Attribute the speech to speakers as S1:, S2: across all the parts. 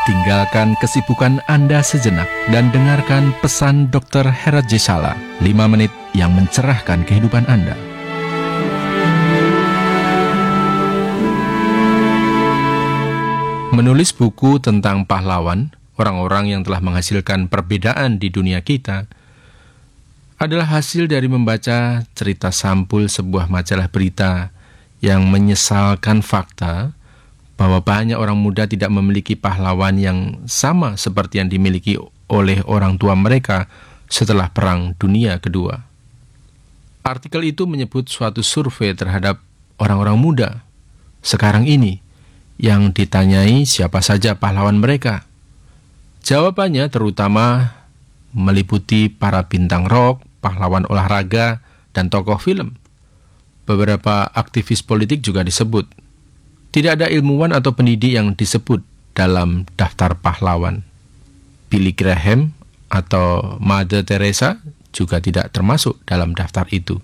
S1: Tinggalkan kesibukan Anda sejenak dan dengarkan pesan Dr. Herat Jesala, 5 menit yang mencerahkan kehidupan Anda. Menulis buku tentang pahlawan, orang-orang yang telah menghasilkan perbedaan di dunia kita, adalah hasil dari membaca cerita sampul sebuah majalah berita yang menyesalkan fakta bahwa banyak orang muda tidak memiliki pahlawan yang sama seperti yang dimiliki oleh orang tua mereka setelah Perang Dunia Kedua. Artikel itu menyebut suatu survei terhadap orang-orang muda sekarang ini yang ditanyai siapa saja pahlawan mereka. Jawabannya terutama meliputi para bintang rock, pahlawan olahraga, dan tokoh film. Beberapa aktivis politik juga disebut. Tidak ada ilmuwan atau pendidik yang disebut dalam daftar pahlawan. Billy Graham atau Mother Teresa juga tidak termasuk dalam daftar itu.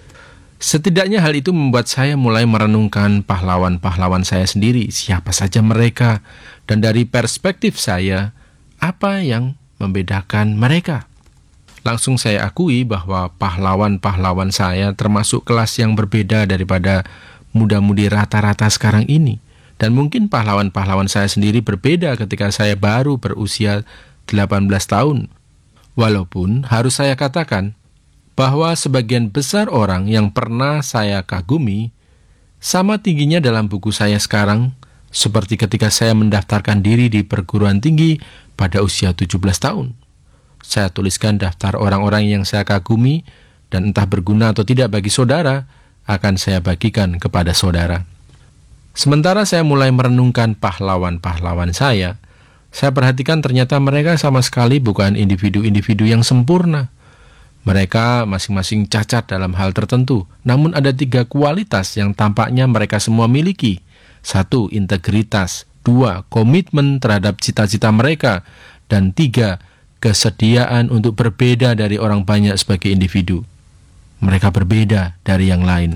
S1: Setidaknya hal itu membuat saya mulai merenungkan pahlawan-pahlawan saya sendiri, siapa saja mereka, dan dari perspektif saya, apa yang membedakan mereka. Langsung saya akui bahwa pahlawan-pahlawan saya termasuk kelas yang berbeda daripada muda-mudi rata-rata sekarang ini. Dan mungkin pahlawan-pahlawan saya sendiri berbeda ketika saya baru berusia 18 tahun. Walaupun harus saya katakan bahwa sebagian besar orang yang pernah saya kagumi sama tingginya dalam buku saya sekarang seperti ketika saya mendaftarkan diri di perguruan tinggi pada usia 17 tahun. Saya tuliskan daftar orang-orang yang saya kagumi dan entah berguna atau tidak bagi saudara, akan saya bagikan kepada saudara. Sementara saya mulai merenungkan pahlawan-pahlawan saya perhatikan ternyata mereka sama sekali bukan individu-individu yang sempurna. Mereka masing-masing cacat dalam hal tertentu, namun ada 3 kualitas yang tampaknya mereka semua miliki. 1. Integritas. 2. Komitmen terhadap cita-cita mereka. Dan 3. Kesediaan untuk berbeda dari orang banyak sebagai individu. Mereka berbeda dari yang lain.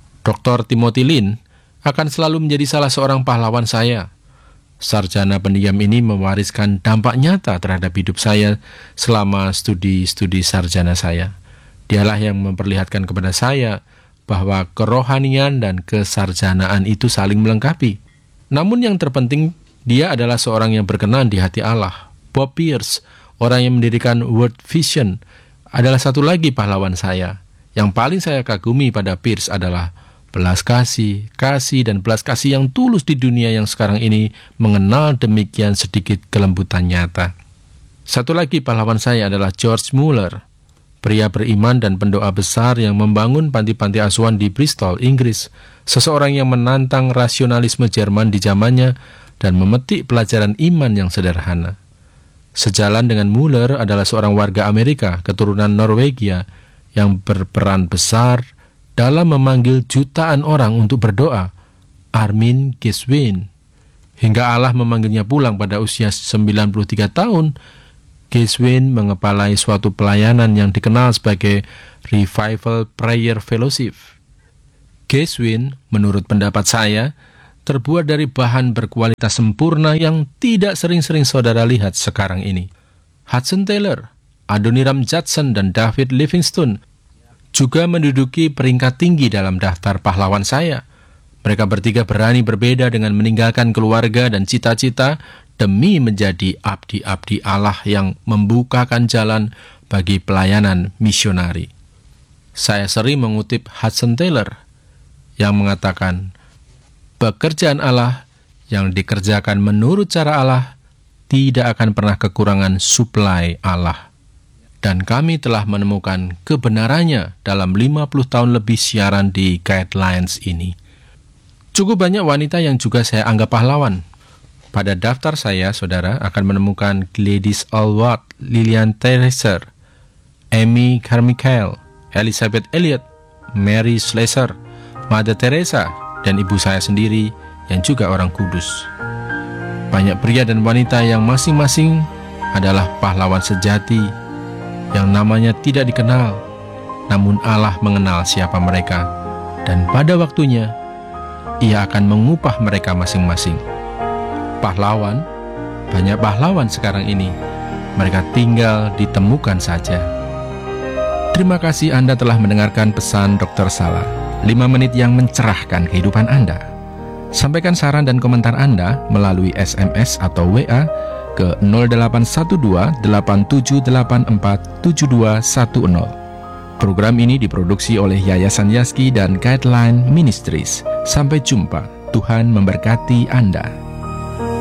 S1: Dr. Timothy Lin akan selalu menjadi salah seorang pahlawan saya. Sarjana pendiam ini mewariskan dampak nyata terhadap hidup saya selama studi sarjana saya. Dialah yang memperlihatkan kepada saya bahwa kerohanian dan kesarjanaan itu saling melengkapi. Namun yang terpenting, dia adalah seorang yang berkenan di hati Allah. Bob Pierce, orang yang mendirikan World Vision, adalah satu lagi pahlawan saya. Yang paling saya kagumi pada Pierce adalah belas kasih, dan belas kasih yang tulus di dunia yang sekarang ini mengenal demikian sedikit kelembutan nyata. Satu lagi pahlawan saya adalah George Muller, pria beriman dan pendoa besar yang membangun panti-panti asuhan di Bristol, Inggris, seseorang yang menantang rasionalisme Jerman di zamannya dan memetik pelajaran iman yang sederhana. Sejalan dengan Muller adalah seorang warga Amerika keturunan Norwegia yang berperan besar dalam memanggil jutaan orang untuk berdoa, Armin Giswin. Hingga Allah memanggilnya pulang pada usia 93 tahun, Giswin mengepalai suatu pelayanan yang dikenal sebagai Revival Prayer Fellowship. Giswin, menurut pendapat saya, terbuat dari bahan berkualitas sempurna yang tidak sering-sering saudara lihat sekarang ini. Hudson Taylor, Adoniram Judson, dan David Livingstone juga menduduki peringkat tinggi dalam daftar pahlawan saya. Mereka bertiga berani berbeda dengan meninggalkan keluarga dan cita-cita demi menjadi abdi-abdi Allah yang membukakan jalan bagi pelayanan misionari. Saya sering mengutip Hudson Taylor yang mengatakan, pekerjaan Allah yang dikerjakan menurut cara Allah tidak akan pernah kekurangan suplai Allah. Dan kami telah menemukan kebenarannya dalam 50 tahun lebih siaran di Guidelines ini. Cukup banyak wanita yang juga saya anggap pahlawan. Pada daftar saya, saudara akan menemukan Gladys Aylward, Lillian Thereser, Amy Carmichael, Elizabeth Elliot, Mary Slessor, Mother Teresa, dan ibu saya sendiri yang juga orang kudus. Banyak pria dan wanita yang masing-masing adalah pahlawan sejati yang namanya tidak dikenal, namun Allah mengenal siapa mereka, dan pada waktunya Ia akan mengupah mereka masing-masing. Pahlawan banyak pahlawan sekarang ini. Mereka tinggal ditemukan saja. Terima kasih Anda telah mendengarkan pesan Dr. Sala, 5 menit yang mencerahkan kehidupan Anda. Sampaikan saran dan komentar Anda melalui SMS atau WA ke 0812-8784-7210. Program ini diproduksi oleh Yayasan Yaski dan Guideline Ministries. Sampai jumpa. Tuhan memberkati Anda.